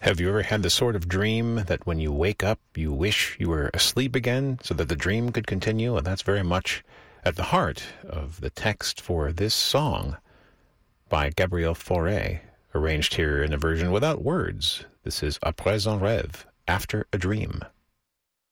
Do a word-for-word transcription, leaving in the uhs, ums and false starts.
Have you ever had the sort of dream that when you wake up, you wish you were asleep again so that the dream could continue? And that's very much at the heart of the text for this song by Gabriel Fauré, arranged here in a version without words. This is Après un rêve, After a Dream.